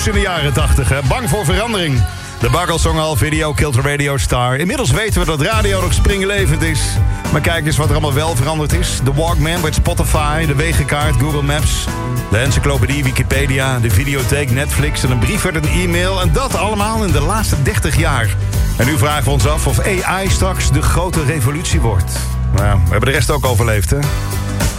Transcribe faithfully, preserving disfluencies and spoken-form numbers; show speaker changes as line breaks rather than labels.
in de jaren tachtig, hè? Bang voor verandering. De Buggles zongen al Video Killed the Radio Star. Inmiddels weten we dat radio nog springlevend is. Maar kijk eens wat er allemaal wel veranderd is. De Walkman met Spotify, de wegenkaart, Google Maps... de encyclopedie, Wikipedia, de videotheek, Netflix... en een brief werd een e-mail. En dat allemaal in de laatste dertig jaar. En nu vragen we ons af of A I straks de grote revolutie wordt. Nou, we hebben de rest ook overleefd, hè?